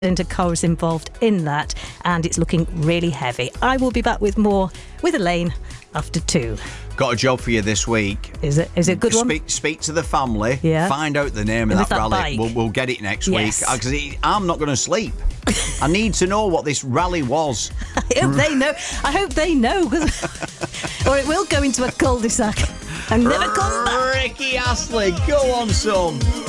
Into cars involved in that, and it's looking really heavy. I will be back with more with Elaine after 2. Got a job for you this week. Is it a good one? Speak to the family. Yeah. Find out the name of that rally. Bike? We'll get it next Yes. week. Because I'm not going to sleep. I need to know what this rally was. I hope they know, or it will go into a cul-de-sac and never come back. Ricky Astley, go on, son.